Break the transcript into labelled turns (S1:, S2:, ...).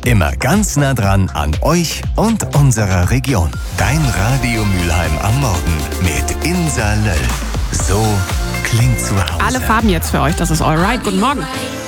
S1: Immer ganz nah dran an euch und unserer Region. Dein Radio Mülheim am Morgen mit Insa Löll. So klingt zu Hause.
S2: Alle Farben jetzt für euch, das ist alright. Guten Morgen.